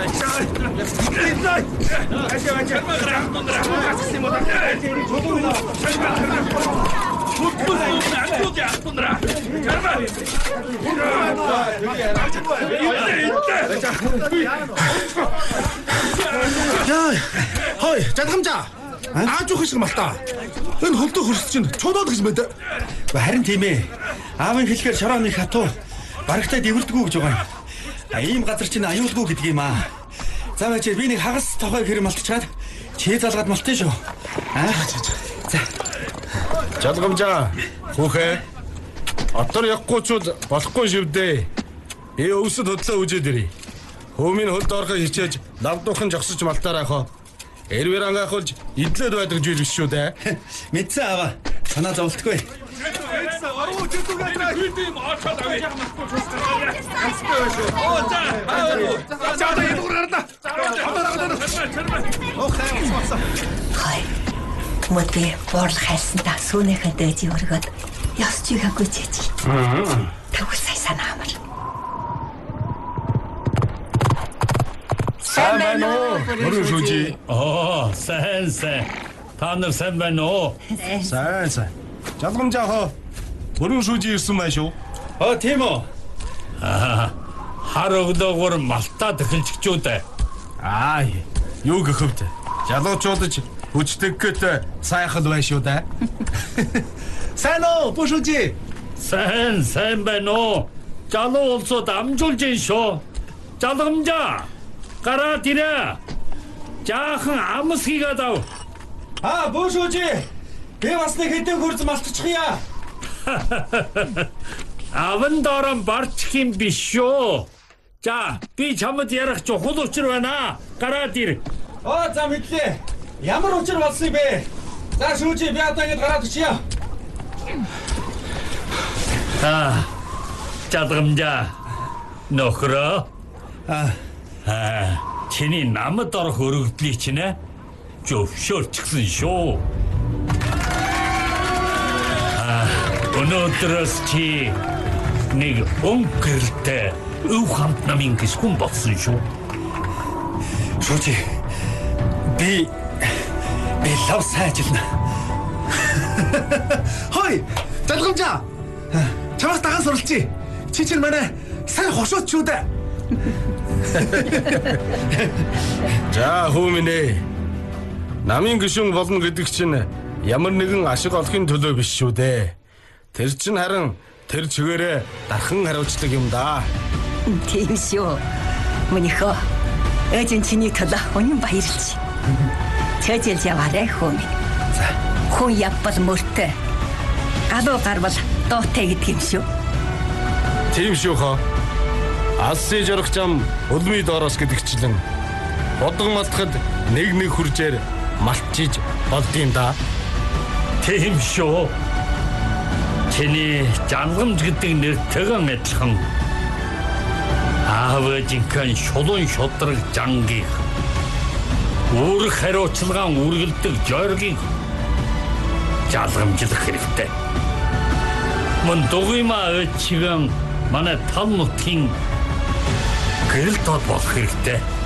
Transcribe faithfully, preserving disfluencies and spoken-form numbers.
Яа, хой, жадгамжаа. Ааж ухах шиг малтаа. Энэ хөлдөө хөрсөж чинь чудаад гэж мэд. Харин тийм ээ. Аавын хэлэхээр шорооны хатуу барагтай дэвэрдэггүй гэж байгаа юм. А ийм газар чинь аюулгүй гэдэг юм аа. За бачаа би нэг хагас тохой хэрэг малтчихад чи залгаад малтын шүү. Аа. За. Жадгамжаа. Хүүхээ. Отор явахгүйчүүд болохгүй шивдээ. Би өвсөд хөдлөө үжээд ирээ. Хөөмийн хөлд орохыг хичээж лавдуухан жогсож малтаарай хоо. Эрвэр ангаахулж идлээд байдаг зүйл биш шүү дээ. Мэдсэн аваа. Санаа зовлтгүй. Хай. Мөдөө бор хайсандаа сүнэхэн дэж өргөд ёс чигээгүй чиж. Тэгвэл сая санаа амар. Сайн байна уу? Мөрөн шүүжи. Оо, сайн сайн. Та нар сайн байна уу? Сайн сайн. Жадгамжаа хоо. Мөрөн шүүжи ирсэн байх шүү. Оо, тийм үү. Аа. Хар өглөөгөр малтаад эхэлчихчүүд. Аа, юу гэхвд. Жалуучуудаж хүчтэйгët сайхан байна шүү дээ. Сайн уу, бушүүжи. Сайн сайн байна уу? Жалуу улсууд амжуулж ин шүү. Жадгамжаа. Гараад ирээ. Жаахан амс хийгээд ав. Аа, бушүүжи. Би бас нэг хэдэн хурц малтчихъя. Аван дорон барчих юм биш шүү. За, би чамд ярих чухал учир байна. Гараад ир. Оо, за мэдлээ. Ямар учир болсон бэ? За, шүүжи би одоо ингэж гараад очия. Аа. Жадгамжаа. Нөхрөө. Аа. Аа, чиний намд орох өргөдлийг чинь зөвшөөрчихсөн шүү. Аа, өнөөдрөөс чи нэг өнгөрөлтэй өв хамт намын гисгүн болсон шүү. Шүүжи. Би би лав сайжилна. Хой, жадгамжаа. Чамаас дагаа суралцъя. Чи чинь манай сайн хошооч шүү дээ. За хөөминэ. Намын гишүүн болно гэдэг чинь ямар нэгэн ашиг олохын төлөө биш шүү дээ. Тэр чинь харин тэр чигээрээ дархан хариуцдаг юм да. Тийм шүү. Мөнийхөө эзэн чиний төлөө үнэн баярлж. Тэжэл яваарэ хөөми. За. Хүн явбал мөртөө. Галуу гарвал дуутай гэдэг юм шүү. Тийм шүү хоо. Алсын журагчам өлмий доороос гэдэгчлэн бодог малтахад нэг нэг хүржээр малтчиж болдгийн да. Тийм шүү. Чиний жангамж гэдэг нэртэйгэн адилхан аавынхаа шулуун шудраг жангийг үүрэг хариуцлагаан үргэлдэг жоргийг жалгамжлах хэрэгтэй. Мөн дугуймаа өчигэн манай тал нутгийн гэрэл тод болох хэрэгтэй.